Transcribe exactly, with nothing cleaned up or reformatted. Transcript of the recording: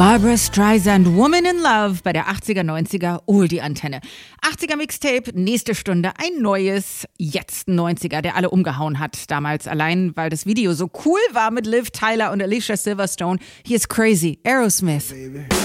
Barbra Streisand, Woman in Love bei der achtziger, neunziger Oldie-Antenne. achtziger Mixtape, nächste Stunde ein neues, jetzt ein neunziger, der alle umgehauen hat. Damals allein, weil das Video so cool war mit Liv Tyler und Alicia Silverstone. Hier ist Crazy, Aerosmith.